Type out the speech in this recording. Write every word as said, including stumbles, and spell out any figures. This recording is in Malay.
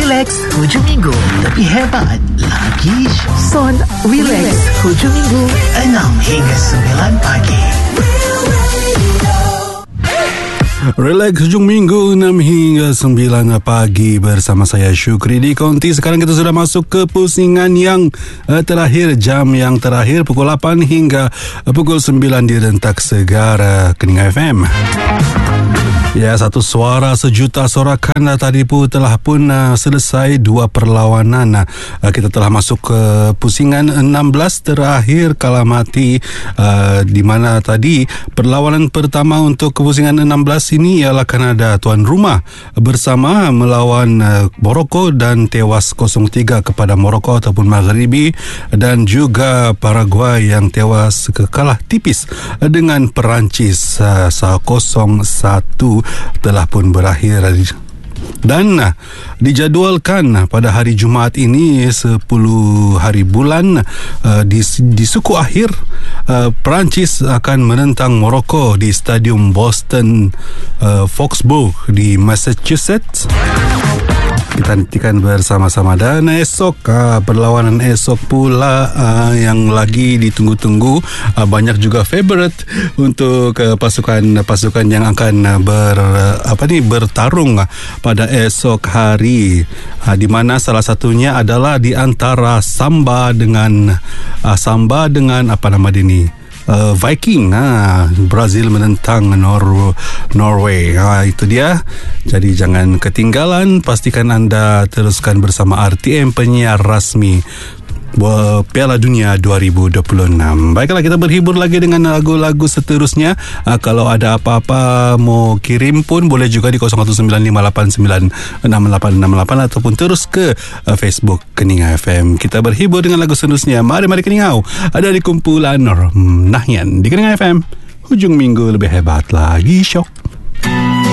Relax hujung minggu lebih hebat lagi. Son, relax hujung minggu enam hingga sembilan pagi. Relax hujung minggu enam hingga sembilan pagi bersama saya Syukri di Konti. Sekarang kita sudah masuk ke pusingan yang uh, terakhir, jam yang terakhir pukul lapan hingga uh, pukul sembilan di Rentak Segar uh, Keninga F M. Ya, satu suara sejuta sorakan tadi pun telah pun uh, selesai dua perlawanan. Uh, kita telah masuk ke pusingan enam belas terakhir kala mati, uh, di mana tadi perlawanan pertama untuk pusingan enam belas ini ialah Kanada tuan rumah bersama melawan uh, Morocco dan tewas kosong tiga kepada Morocco ataupun Maghribi, dan juga Paraguay yang tewas kalah tipis dengan Perancis uh, kosong satu telah pun berakhir. Dan uh, dijadualkan pada hari Jumaat ini sepuluh hari bulan uh, di, di suku akhir uh, Perancis akan menentang Morocco di Stadium Boston uh, Foxborough di Massachusetts. Kita nantikan bersama-sama. Dan esok uh, perlawanan esok pula uh, yang lagi ditunggu-tunggu, uh, banyak juga favorite untuk uh, pasukan-pasukan yang akan uh, ber uh, apa ni bertarung uh, pada esok hari, uh, di mana salah satunya adalah di antara Samba dengan uh, Samba dengan apa nama dia ni? Uh, Viking, ha, Brazil menentang Nor- Norway. Ha, itu dia. Jadi jangan ketinggalan. Pastikan anda teruskan bersama R T M, penyiar rasmi Piala Dunia dua ribu dua puluh enam. Baiklah, kita berhibur lagi dengan lagu-lagu seterusnya. Uh, kalau ada apa-apa mau kirim pun boleh juga di kosong satu sembilan lima lapan sembilan enam lapan enam lapan ataupun terus ke uh, Facebook Keninga F M. Kita berhibur dengan lagu seterusnya. Mari-mari Keningau. Ada di kumpulan Nahyan di Keninga F M. Hujung minggu lebih hebat lagi, syok.